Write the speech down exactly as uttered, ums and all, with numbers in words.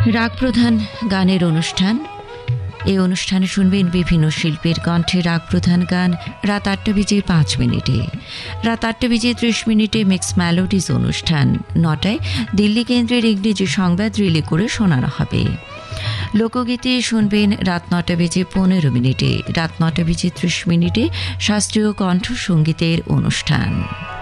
রাগ প্রধান গানের অনুষ্ঠান। এই অনুষ্ঠানে শুনবেন বিভিন্ন শিল্পীর কণ্ঠে রাগ প্রধান গান রাত আটটা বেজে পাঁচ মিনিটে। রাত আটটা বেজে ত্রিশ মিনিটে মিক্স মেলোডিজ অনুষ্ঠান। নটায় দিল্লি কেন্দ্রের ইংরেজি সংবাদ রিলে করে শোনানো হবে। লোকগীতে শুনবেন রাত নটা বেজে পনেরো মিনিটে। রাত নটা বেজে ত্রিশ মিনিটে শাস্ত্রীয় কণ্ঠসঙ্গীতের অনুষ্ঠান।